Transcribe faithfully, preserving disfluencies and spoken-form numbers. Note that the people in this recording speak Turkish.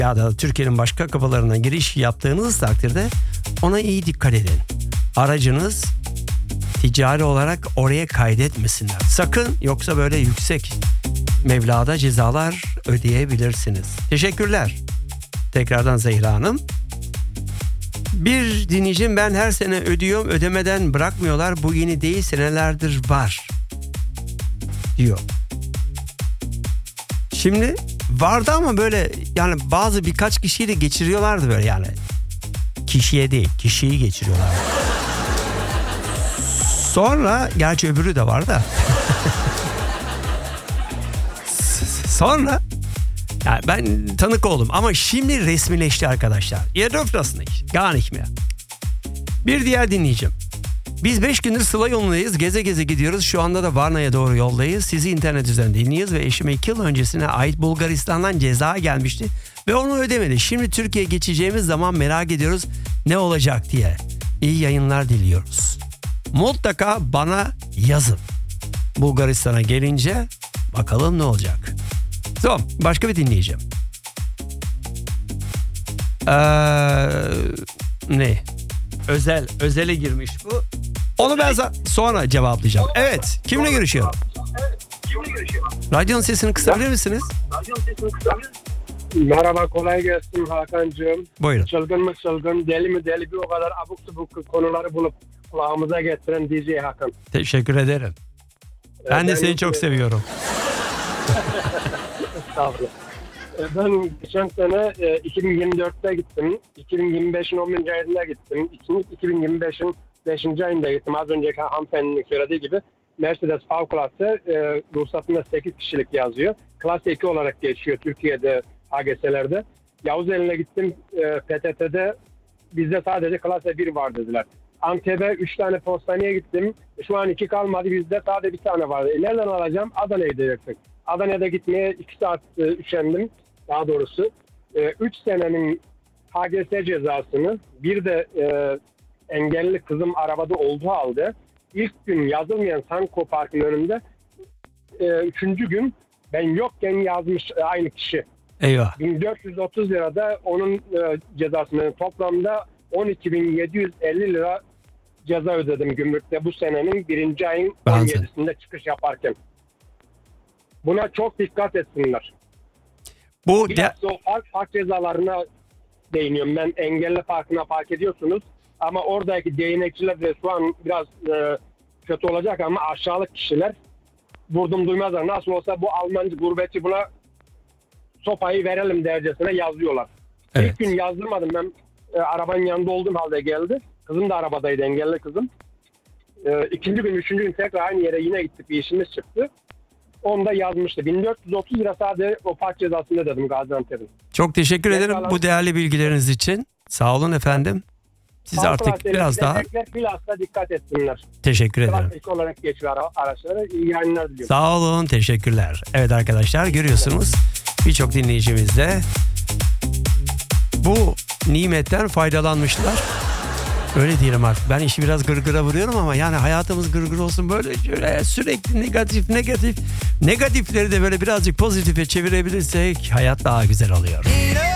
ya da Türkiye'nin başka kapılarına giriş yaptığınız takdirde ona iyi dikkat edin. Aracınız ticari olarak oraya kaydetmesinler. Sakın, yoksa böyle yüksek meblağda cezalar ödeyebilirsiniz. Teşekkürler. Tekrardan Zehra Hanım. Bir dinleyicim, ben her sene ödüyorum, ödemeden bırakmıyorlar. Bu yeni değil, senelerdir var diyor. Şimdi vardı ama böyle yani bazı birkaç kişiyi de geçiriyorlardı böyle yani. Kişiye değil, kişiyi geçiriyorlar. Sonra, gerçi öbürü de var da. Sonra yani ben tanık oldum ama şimdi resmileşti arkadaşlar. Ihr dürft das nicht. Gar nicht mehr. Bir diğer dinleyicim. Biz beş gündür Sıla yolundayız. Geze geze gidiyoruz. Şu anda da Varna'ya doğru yoldayız. Sizi internet üzerinden dinliyoruz ve eşime iki yıl öncesine ait Bulgaristan'dan ceza gelmişti. Ve onu ödemedi. Şimdi Türkiye'ye geçeceğimiz zaman merak ediyoruz ne olacak diye. İyi yayınlar diliyoruz. Mutlaka bana yazın. Bulgaristan'a gelince bakalım ne olacak. So, başka bir dinleyeceğim. Ee, ne? Özel, özele girmiş bu. Onu ben sonra cevaplayacağım. Evet, kimle görüşüyorum? Radyonun sesini kısabilir misiniz? Merhaba, kolay gelsin Hakan'cığım. Buyurun. Çılgın mı çılgın, deli mi deli, bir o kadar abuk subuk konuları bulup kulağımıza getiren D J Hakan. Teşekkür ederim. Ben de seni çok seviyorum. Estağfurullah. Ben geçen sene iki bin yirmi dörtte gittim. iki bin yirmi beşin on birinci ayında gittim. iki bin yirmi beşin beşinci ayında gittim. Az önceki hanımefendinin söylediği gibi Mercedes V-Class'ı e, ruhsatında sekiz kişilik yazıyor. Klas iki olarak geçiyor Türkiye'de H G S'lerde. Yavuzeli'ne gittim, e, P T T'de bizde sadece Klas bir var dediler. Antep'e üç tane postaneye gittim. Şu an iki kalmadı, bizde sadece bir tane vardı. E, nereden alacağım? Adana'ya gidecektim. Adana'da gitmeye iki saat e, üşendim. Daha doğrusu üç e, senenin H G S cezasını, bir de e, engelli kızım arabada olduğu halde ilk gün yazılmayan Sanko Park'ın önünde e, üçüncü gün ben yokken yazmış e, aynı kişi. Eyvah. bin dört yüz otuz lirada onun e, cezasını, toplamda on iki bin yedi yüz elli lira ceza ödedim gümrükte bu senenin birinci ayın on yedisinde çıkış yaparken. Buna çok dikkat etsinler. Bu Biraz de... o park, park cezalarına değiniyorum. Ben engelli parkına park ediyorsunuz ama oradaki değnekçiler de şu an biraz e, kötü olacak ama aşağılık kişiler, vurdum duymazlar. Nasıl olsa bu Almancı gurbetçi buna sopayı verelim dercesine yazıyorlar. Evet. İlk gün yazdırmadım ben. E, arabanın yanında olduğum halde geldi. Kızım da arabadaydı, engelli kızım. E, ikinci gün, üçüncü gün tekrar aynı yere yine gittik, bir işimiz çıktı. Onda yazmıştı. bin dört yüz otuz lira sadece o park cezasında dedim Gaziantep'in. Çok teşekkür Ne ederim falan. bu değerli bilgileriniz için. Sağ olun efendim. Siz Park artık biraz daha... Bilhassa dikkat etsinler. Teşekkür ederim. Trafik olarak geçiyor ara, araçları. İyi yayınlar diliyorum. Sağ olun, teşekkürler. Evet arkadaşlar, görüyorsunuz birçok dinleyicimiz de bu nimetten faydalanmışlar. Öyle diyelim artık. Ben işi biraz gırgıra vuruyorum ama yani hayatımız gırgır olsun, böyle şöyle sürekli negatif negatif negatifleri de böyle birazcık pozitife çevirebilirsek hayat daha güzel oluyor.